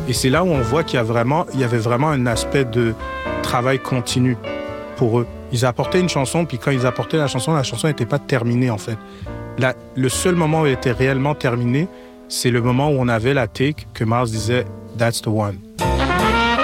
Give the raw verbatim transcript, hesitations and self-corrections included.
Et c'est là où on voit qu'il y a vraiment, il y avait vraiment un aspect de travail continu pour eux. Ils apportaient une chanson, puis quand ils apportaient la chanson, la chanson n'était pas terminée, en fait. La, le seul moment où elle était réellement terminée, c'est le moment où on avait la take que Miles disait « That's the one ».